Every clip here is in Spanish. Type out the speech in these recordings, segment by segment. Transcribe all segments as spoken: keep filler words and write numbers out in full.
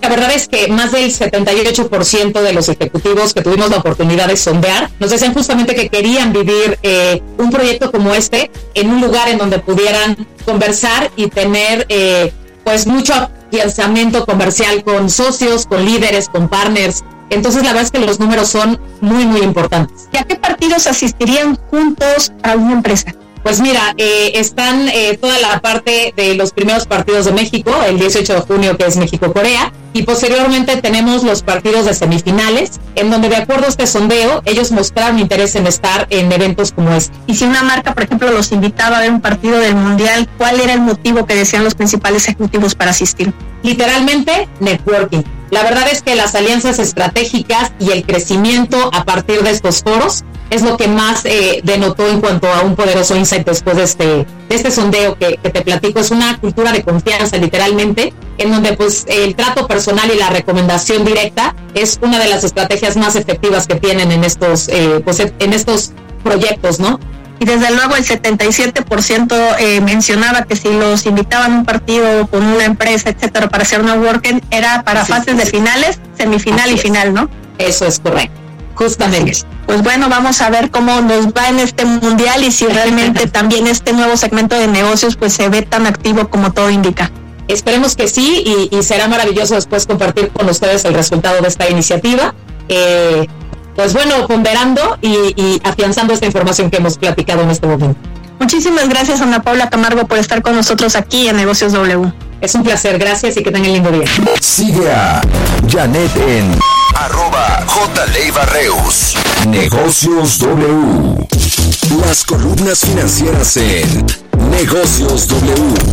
La verdad es que más del setenta y ocho por ciento de los ejecutivos que tuvimos la oportunidad de sondear nos decían justamente que querían vivir eh, un proyecto como este en un lugar en donde pudieran conversar y tener eh, pues mucho afianzamiento comercial con socios, con líderes, con partners. Entonces la verdad es que los números son muy, muy importantes. ¿Y a qué partidos asistirían juntos a una empresa? Pues mira, eh, están eh, toda la parte de los primeros partidos de México, el dieciocho de junio, que es México-Corea, y posteriormente tenemos los partidos de semifinales, en donde de acuerdo a este sondeo, ellos mostraron interés en estar en eventos como este. Y si una marca, por ejemplo, los invitaba a ver un partido del Mundial, ¿cuál era el motivo que decían los principales ejecutivos para asistir? Literalmente, networking. La verdad es que las alianzas estratégicas y el crecimiento a partir de estos foros es lo que más eh, denotó en cuanto a un poderoso insight después de este, de este sondeo que, que te platico. Es una cultura de confianza, literalmente, en donde pues el trato personal y la recomendación directa es una de las estrategias más efectivas que tienen en estos, eh, pues, en estos proyectos, ¿no? Y desde luego el setenta y siete por ciento eh, mencionaba que si los invitaban a un partido con una empresa, etcétera, para hacer networking, era para sí, fases sí. de finales, semifinal Así y final, ¿no? Eso es correcto, justamente. Pues bueno, vamos a ver cómo nos va en este mundial y si realmente también este nuevo segmento de negocios pues se ve tan activo como todo indica. Esperemos que sí, y, y será maravilloso después compartir con ustedes el resultado de esta iniciativa. Eh, Pues bueno, ponderando y, y afianzando esta información que hemos platicado en este momento. Muchísimas gracias, Ana Paula Camargo, por estar con nosotros aquí en Negocios W. Es un placer, gracias y que tengan lindo día. Sigue a Janet en arroba J. Leiva Reus. Negocios W. Las columnas financieras en Negocios W.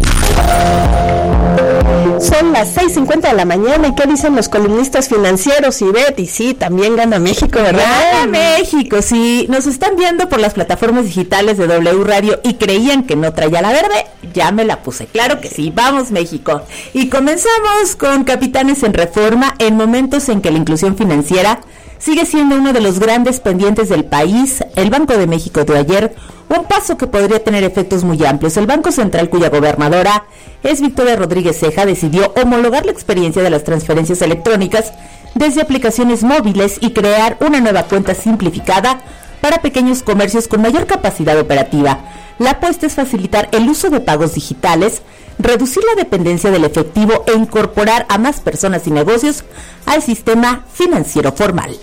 Son las seis cincuenta de la mañana y ¿qué dicen los columnistas financieros? Y Betty, sí, también gana México, ¿verdad? Gana México, sí. Nos están viendo por las plataformas digitales de W Radio y creían que no traía la verde. Ya me la puse, claro que sí. Vamos México. Y comenzamos con Capitanes en Reforma en momentos en que la inclusión financiera sigue siendo uno de los grandes pendientes del país. El Banco de México dio ayer un paso que podría tener efectos muy amplios. El Banco Central, cuya gobernadora es Victoria Rodríguez Ceja, decidió homologar la experiencia de las transferencias electrónicas desde aplicaciones móviles y crear una nueva cuenta simplificada para pequeños comercios con mayor capacidad operativa. La apuesta es facilitar el uso de pagos digitales, reducir la dependencia del efectivo e incorporar a más personas y negocios al sistema financiero formal.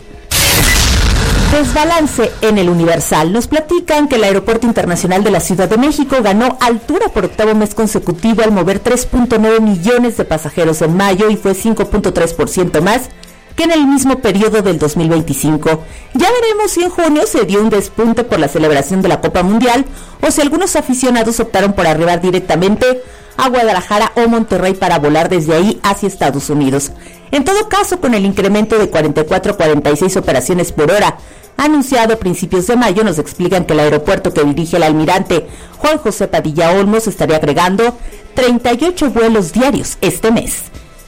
Desbalance en el Universal. Nos platican que el Aeropuerto Internacional de la Ciudad de México ganó altura por octavo mes consecutivo al mover tres punto nueve millones de pasajeros en mayo y fue cinco punto tres por ciento más que en el mismo periodo del dos mil veinticinco. Ya veremos si en junio se dio un despunte por la celebración de la Copa Mundial o si algunos aficionados optaron por arribar directamente a Guadalajara o Monterrey para volar desde ahí hacia Estados Unidos. En todo caso, con el incremento de cuarenta y cuatro a cuarenta y seis operaciones por hora anunciado a principios de mayo, nos explican que el aeropuerto que dirige el almirante Juan José Padilla Olmos estaría agregando treinta y ocho vuelos diarios este mes.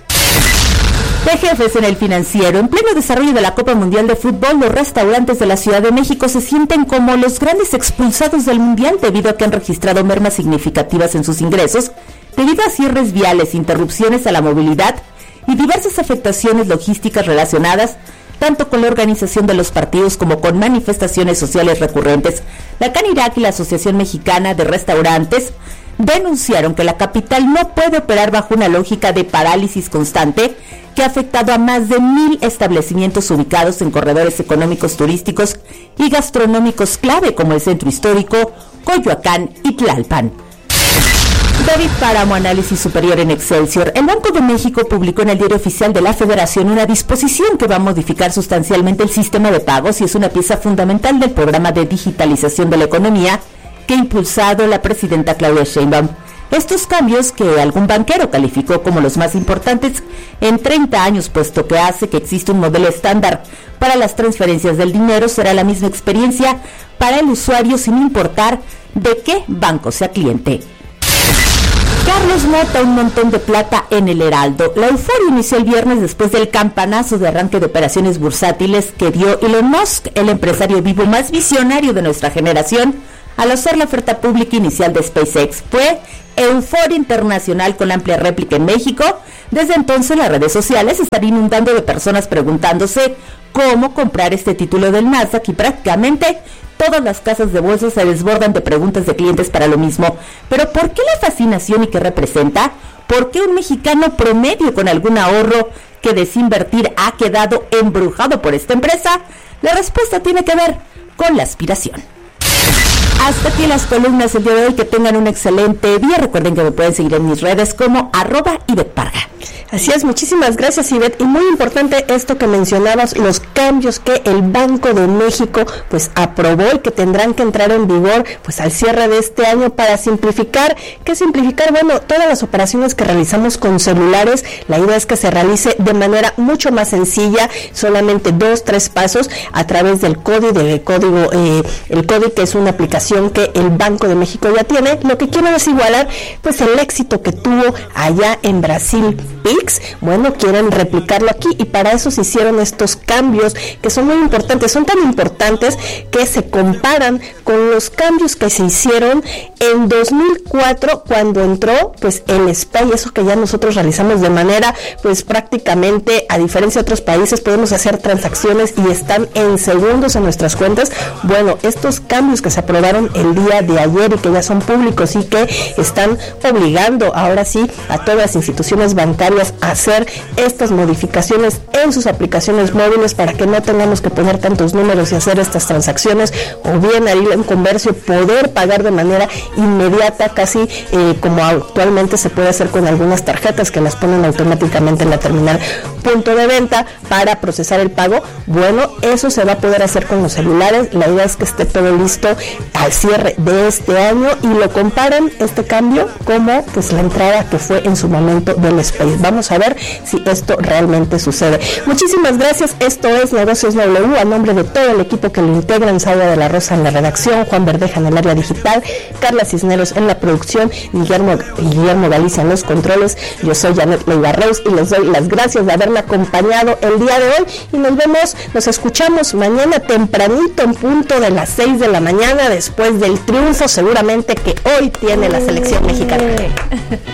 De jefes en el Financiero. En pleno desarrollo de la Copa Mundial de Fútbol, los restaurantes de la Ciudad de México se sienten como los grandes expulsados del Mundial debido a que han registrado mermas significativas en sus ingresos, debido a cierres viales, interrupciones a la movilidad y diversas afectaciones logísticas relacionadas tanto con la organización de los partidos como con manifestaciones sociales recurrentes. La Canirac y la Asociación Mexicana de Restaurantes denunciaron que la capital no puede operar bajo una lógica de parálisis constante que ha afectado a más de mil establecimientos ubicados en corredores económicos, turísticos y gastronómicos clave como el Centro Histórico, Coyoacán y Tlalpan. David Páramo, Análisis Superior en Excelsior. El Banco de México publicó en el Diario Oficial de la Federación una disposición que va a modificar sustancialmente el sistema de pagos y es una pieza fundamental del programa de digitalización de la economía que ha impulsado la presidenta Claudia Sheinbaum. Estos cambios, que algún banquero calificó como los más importantes en treinta años, puesto que hace que exista un modelo estándar para las transferencias del dinero, será la misma experiencia para el usuario sin importar de qué banco sea cliente. Carlos Mota, un montón de plata en el Heraldo. La euforia inició el viernes después del campanazo de arranque de operaciones bursátiles que dio Elon Musk, el empresario vivo más visionario de nuestra generación, al hacer la oferta pública inicial de SpaceX. Fue euforia internacional con amplia réplica en México. Desde entonces las redes sociales están inundando de personas preguntándose cómo comprar este título del Nasdaq y prácticamente todas las casas de bolsa se desbordan de preguntas de clientes para lo mismo. Pero ¿por qué la fascinación y qué representa? ¿Por qué un mexicano promedio con algún ahorro que desinvertir ha quedado embrujado por esta empresa? La respuesta tiene que ver con la aspiración. Hasta aquí las columnas el día de hoy. Que tengan un excelente día. Recuerden que me pueden seguir en mis redes como arroba Ivette Parga. Así es, muchísimas gracias, Ivette. Y muy importante esto que mencionabas, los cambios que el Banco de México pues aprobó y que tendrán que entrar en vigor pues al cierre de este año para simplificar. ¿Qué simplificar? Bueno, todas las operaciones que realizamos con celulares, la idea es que se realice de manera mucho más sencilla, solamente dos, tres pasos a través del código, del código, eh, el código que es una aplicación que el Banco de México ya tiene. Lo que quieren es igualar pues el éxito que tuvo allá en Brasil Pix. Bueno, quieren replicarlo aquí y para eso se hicieron estos cambios que son muy importantes, son tan importantes que se comparan con los cambios que se hicieron en dos mil cuatro cuando entró pues el SPAY, eso que ya nosotros realizamos de manera pues prácticamente, a diferencia de otros países, podemos hacer transacciones y están en segundos en nuestras cuentas. Bueno, estos cambios que se aprobaron el día de ayer y que ya son públicos y que están obligando ahora sí a todas las instituciones bancarias a hacer estas modificaciones en sus aplicaciones móviles para que no tengamos que poner tantos números y hacer estas transacciones, o bien al ir en comercio poder pagar de manera inmediata, casi eh, como actualmente se puede hacer con algunas tarjetas que las ponen automáticamente en la terminal punto de venta para procesar el pago. Bueno, eso se va a poder hacer con los celulares. La idea es que esté todo listo al cierre de este año y lo comparan este cambio como pues la entrada que fue en su momento del Space. Vamos a ver si esto realmente sucede. Muchísimas gracias. Esto es Negocios W, a nombre de todo el equipo que lo integran: Saura de la Rosa en la redacción, Juan Verdeja en el área digital, Carla Cisneros en la producción, Guillermo, Guillermo Galicia en los controles. Yo soy Janet Leiva Reus y les doy las gracias de haberme acompañado el día de hoy y nos vemos, nos escuchamos mañana tempranito en punto de las seis de la mañana, después del triunfo seguramente que hoy tiene la selección mexicana.